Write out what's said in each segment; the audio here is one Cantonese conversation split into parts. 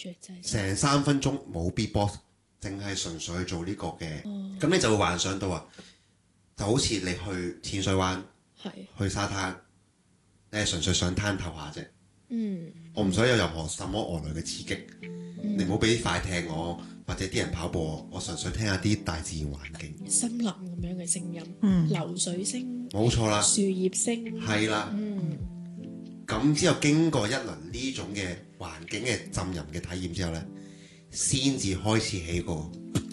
成3分鐘冇 beatbox，淨係純粹去做呢個嘅，咁你就會幻想到啊，就好似你去淺水灣，去沙灘，你係純粹想攤頭下啫。我唔想有任何什麼外來嘅刺激，你唔好俾快艇我，或者啲人跑步我純粹聽下啲大自然環境， 森林咁樣嘅聲音，流水聲， 冇錯啦， 樹葉聲， 係啦。咁之後經過一輪呢種嘅環境嘅浸淫嘅體驗之後咧，先至開始起個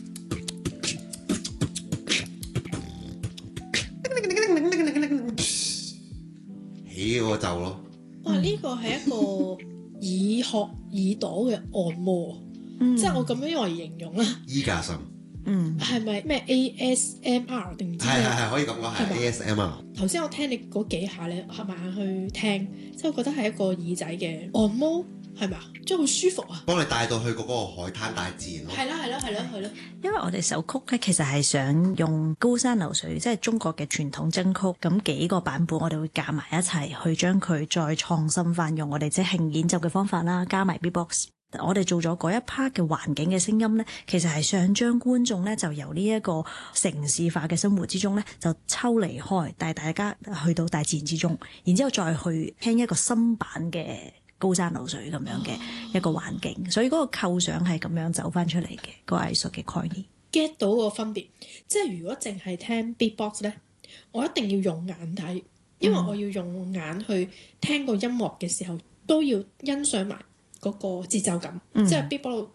起嗰個奏咯。 哇！呢個係一個耳殼耳朵嘅按摩，即係我咁樣嚟形容啦。 依家心， 係咪咩 ASMR 定唔知？ 係可以咁講，係 ASMR。 頭先我聽你嗰幾下咧，合埋眼去聽，即係我覺得係一個耳仔嘅按摩，係咪啊？即係好舒服啊！ 幫你帶到去嗰個海灘大自然咯。 係啦。 因為我哋首曲咧，其實係想用高山流水，即係中國嘅傳統真曲，咁幾個版本我哋會夾埋一齊去將佢再創新翻，用我哋即興演奏嘅方法啦，加埋 beatbox。我哋做咗嗰一 part 嘅環境嘅聲音咧，其實係想將觀眾咧就由呢一個城市化嘅生活之中咧就抽離開，帶大家去到大自然之中，然之後再去聽一個新版嘅高山流水咁樣嘅一個環境，所以嗰個構想係咁樣走翻出嚟嘅個藝術嘅概念。 get 到個分別，即係如果淨係聽 beatbox 咧，我一定要用眼睇，因為我要用眼去聽個音樂嘅時候，都要欣賞埋嗰個節奏感，即係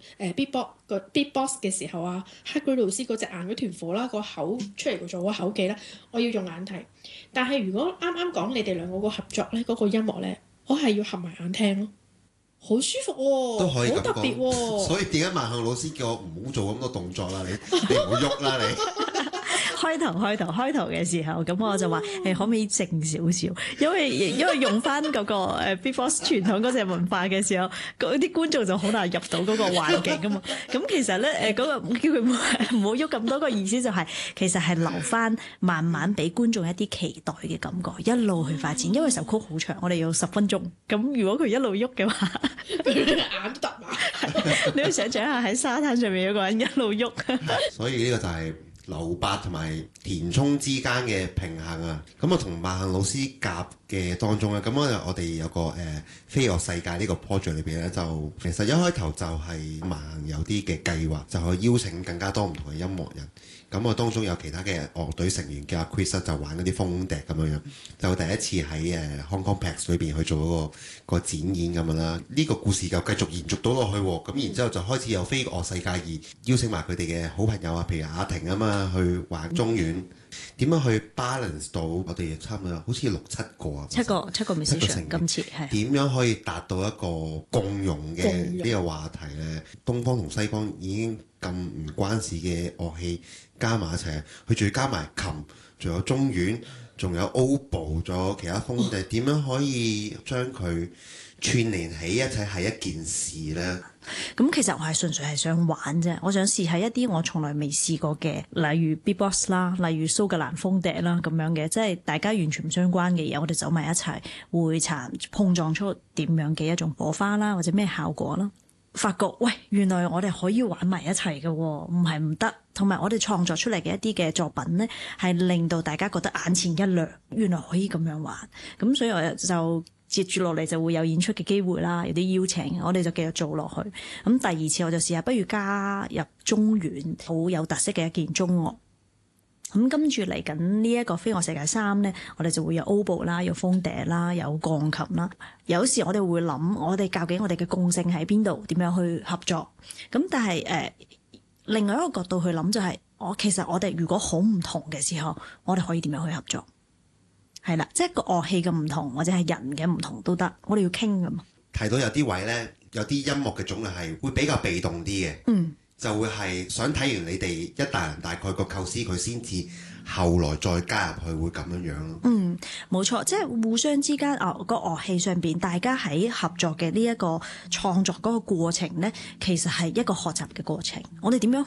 beatbox 嘅時候啊，黑鬼老師嗰隻眼嗰團火啦，個口出嚟做個口技啦，我要用眼睇。但係如果啱啱講你哋兩個個合作咧，嗰個音樂咧，我係要合埋眼聽咯，好舒服喎， 都可以咁講， 好特別喎。 所以點解萬向老師叫我唔好做咁多動作啦？你唔好喐啦你。 開頭嘅時候，咁我就話可唔可以靜少少？因為用翻嗰個beatbox 傳統嗰隻文化嘅時候，嗰啲觀眾就好難入到嗰個環境噶嘛。咁其實咧嗰個叫佢唔好喐咁多個意思就係、其實係留翻慢慢俾觀眾一啲期待嘅感覺，一路去發展。因為首曲好長，我哋要10分鐘。咁如果佢一路喐嘅話， 眼突埋， 你要想象下喺沙灘上面有個人一路喐。 所以呢個就係留白同埋填充之間嘅平衡啊！咁我同萬幸老師夾嘅當中咧，咁我哋有個飛樂世界呢個 project 裏邊咧，就其實一開頭就係萬幸有啲嘅計劃，就去邀請更加多唔同嘅音樂人。咁我當中有其他嘅樂隊成員叫阿 Chris 就玩嗰啲風笛咁樣，就第一次喺Hong Kong PAX 裏邊去做嗰個展演咁樣啦。呢個故事就繼續延續到落去喎。咁然之後就開始有飛樂世界而邀請埋佢哋嘅好朋友啊，譬如阿婷啊嘛，去玩中遠。點樣去 balance 到我哋差唔多好似6-7個啊？ 七個 musician 今次係點樣可以達到一個共融嘅呢個話題呢？東方同西方已經咁唔關事嘅樂器加埋一齊，佢仲要加埋琴，仲有中阮，仲有 oboe，仲有其他風笛，點樣可以將佢串連起一齊係一件事呢？ 咁其實我係純粹係想玩啫，我想試下一啲我從來未試過嘅，例如 beatbox 啦，例如蘇格蘭風笛啦咁樣嘅，即係大家完全唔相關嘅嘢，我哋走埋一齊會碰撞出點樣嘅一種火花啦，或者咩效果啦。發覺喂，原來我哋可以玩埋一齊嘅，唔係唔得。同埋我哋創作出嚟嘅一啲嘅作品呢，係令到大家覺得眼前一亮，原來可以咁樣玩。咁所以我就接住落嚟就會有演出嘅機會啦，有啲邀請，我哋就繼續做落去。咁第二次我就試下，不如加入中阮，好有特色嘅一件中樂。咁跟住嚟緊呢一個飛樂世界3呢，我哋就會有 oboe 啦，有風笛啦，有鋼琴啦。有時我哋會諗，我哋究竟我哋嘅共性喺邊度？點樣去合作？咁但係另外一個角度去諗就係，其實我哋如果好唔同嘅時候，我哋可以點樣去合作？係啦，即係個樂器嘅唔同，或者係人嘅唔同都得，我哋要傾噶嘛。 提到有啲位呢，有啲音樂嘅種類係會比較被動啲嘅，就會係想睇完你哋一大人大概個構思，佢先至後來再加入去，會咁樣樣咯。 冇錯，即係互相之間個樂器上邊，大家喺合作嘅呢一個創作嗰個過程呢，其實係一個學習嘅過程。我哋點樣去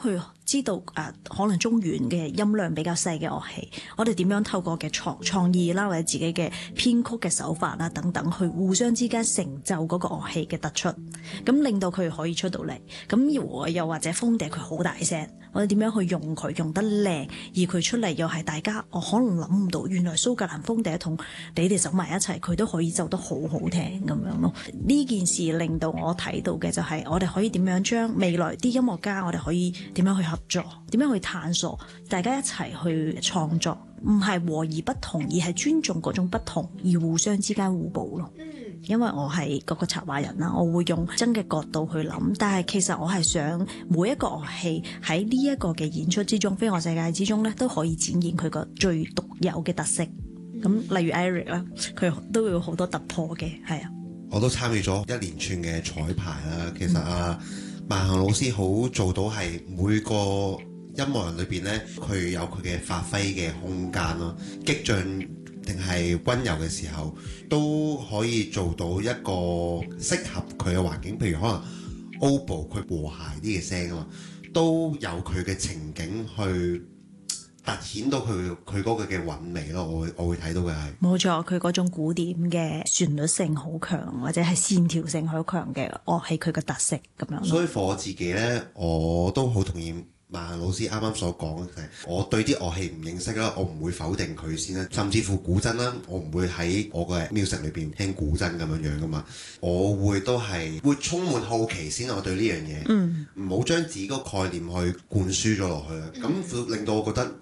知道可能中原嘅音量比較細嘅樂器，我哋點樣透過嘅創意啦，或者自己嘅編曲嘅手法啦等等，去互相之間成就嗰個樂器嘅突出，咁令到佢可以出到嚟。咁又或者風笛佢好大聲，我哋點樣去用佢用得靚，而佢出嚟又係大家可能諗唔到，原來蘇格蘭風笛同你哋走埋一齊，佢都可以奏得好好聽咁樣咯。呢件事令到我睇到嘅就係我哋可以點樣將未來啲音樂家，我哋可以點樣去合作，點樣去探索，大家一齊去創作，唔係和而不同，而係尊重嗰種不同，而互相之間互補咯。因為我係嗰個策劃人啦，我會用真嘅角度去諗，但係其實我係想每一個樂器喺呢一個嘅演出之中，飛樂世界之中咧，都可以展現佢個最獨有嘅特色。咁例如 Eric 啦，佢都會有好多突破嘅，係啊。 我都參與咗一連串嘅彩排啦。其實萬行老師好做到係每個音樂人裏邊咧，佢有佢嘅發揮嘅空間咯。激進定係溫柔嘅時候，都可以做到一個適合佢嘅環境。譬如可能 oboe 佢和諧啲嘅聲啊嘛，都有佢嘅情景去突顯到佢嗰個嘅韻味咯。我會睇到嘅係冇錯，佢嗰種古典嘅旋律性好強，或者係線條性好強嘅樂器，佢嘅特色咁樣。 所以我自己呢，我都好同意萬行老師啱啱所講嘅，我對啲樂器唔認識啦，我唔會否定佢先啦。甚至乎古箏啦，我唔會喺我嘅 music 裏邊聽古箏咁樣噶嘛。我會都係會充滿好奇先，我對呢樣嘢，唔好將自己個概念去灌輸咗落去啦。咁令到我覺得